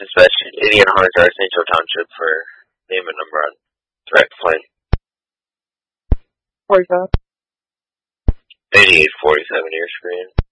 Dispatch Indiana Hunter, St. Joe Township for name and number on threat plane. 47. 8847 ear screen.